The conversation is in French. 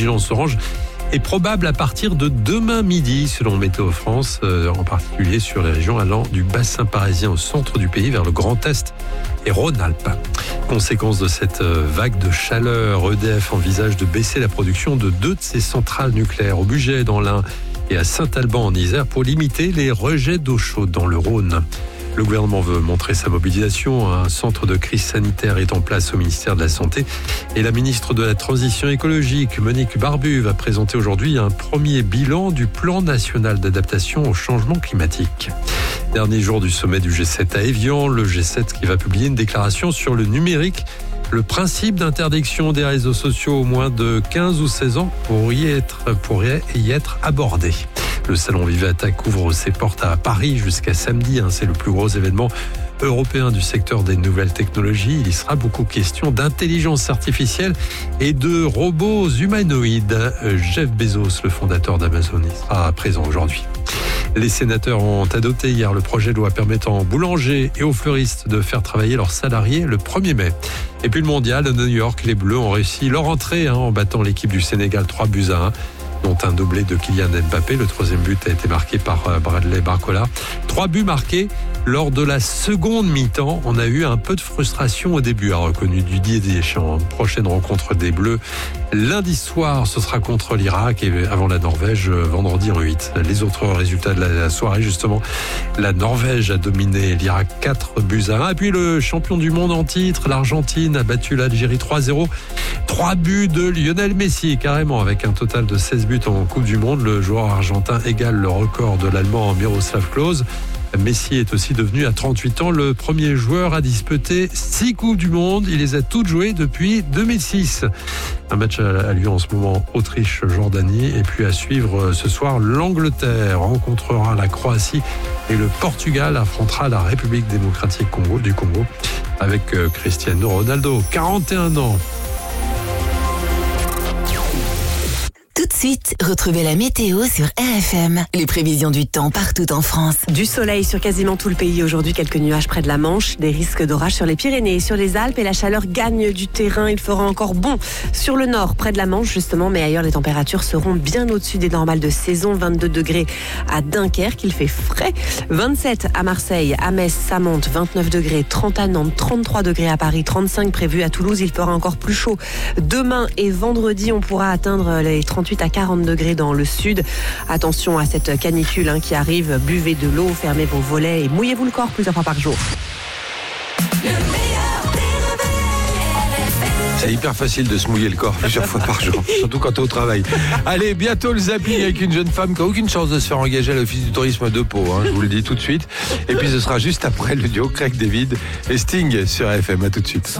vigilance orange est probable à partir de demain midi, selon Météo France, en particulier sur les régions allant du bassin parisien au centre du pays vers le Grand Est et Rhône-Alpes. Conséquence de cette vague de chaleur, EDF envisage de baisser la production de 2 de ses centrales nucléaires au Bugey dans l'Ain et à Saint-Alban en Isère pour limiter les rejets d'eau chaude dans le Rhône. Le gouvernement veut montrer sa mobilisation. Un centre de crise sanitaire est en place au ministère de la Santé. Et la ministre de la Transition écologique, Monique Barbu, va présenter aujourd'hui un premier bilan du plan national d'adaptation au changement climatique. Dernier jour du sommet du G7 à Évian. Le G7 qui va publier une déclaration sur le numérique. Le principe d'interdiction des réseaux sociaux aux moins de 15 ou 16 ans pourrait y être abordé. Le salon Vivatech ouvre ses portes à Paris jusqu'à samedi. C'est le plus gros événement européen du secteur des nouvelles technologies. Il y sera beaucoup question d'intelligence artificielle et de robots humanoïdes. Jeff Bezos, le fondateur d'Amazon, sera présent aujourd'hui. Les sénateurs ont adopté hier le projet de loi permettant aux boulangers et aux fleuristes de faire travailler leurs salariés le 1er mai. Et puis le mondial de New York, les Bleus ont réussi leur entrée en battant l'équipe du Sénégal 3-1. Dont un doublé de Kylian Mbappé. Le 3e but a été marqué par Bradley Barcola. 3 buts marqués lors de la seconde mi-temps. On a eu un peu de frustration au début, a reconnu Didier Deschamps. Prochaine rencontre des Bleus lundi soir, ce sera contre l'Irak et avant la Norvège vendredi en 8. Les autres résultats de la soirée, justement, la Norvège a dominé l'Irak 4-1. Et puis le champion du monde en titre, l'Argentine, a battu l'Algérie 3-0. 3 buts de Lionel Messi, carrément, avec un total de 16 buts en Coupe du Monde. Le joueur argentin égale le record de l'Allemand Miroslav Klose. Messi est aussi devenu à 38 ans le premier joueur à disputer 6 Coupes du Monde. Il les a toutes jouées depuis 2006. Un match a lieu en ce moment Autriche-Jordanie. Et puis à suivre ce soir, l'Angleterre rencontrera la Croatie et le Portugal affrontera la République démocratique du Congo avec Cristiano Ronaldo, 41 ans. Tout de suite, retrouvez la météo sur RFM. Les prévisions du temps partout en France. Du soleil sur quasiment tout le pays aujourd'hui, quelques nuages près de la Manche, des risques d'orage sur les Pyrénées et sur les Alpes et la chaleur gagne du terrain. Il fera encore bon sur le nord, près de la Manche justement, mais ailleurs les températures seront bien au-dessus des normales de saison. 22 degrés à Dunkerque, il fait frais. 27 à Marseille, à Metz, ça monte. 29 degrés, 30 à Nantes, 33 degrés à Paris, 35 prévus à Toulouse. Il fera encore plus chaud. Demain et vendredi, on pourra atteindre les 38 à 40 degrés dans le sud. Attention à cette canicule qui arrive. Buvez de l'eau, fermez vos volets et mouillez-vous le corps plusieurs fois par jour. C'est hyper facile de se mouiller le corps plusieurs fois par jour, surtout quand t'es au travail. Allez, bientôt le zapping avec une jeune femme qui n'a aucune chance de se faire engager à l'office du tourisme de Pau, je vous le dis tout de suite. Et puis ce sera juste après le duo Craig David et Sting sur RFM. À tout de suite.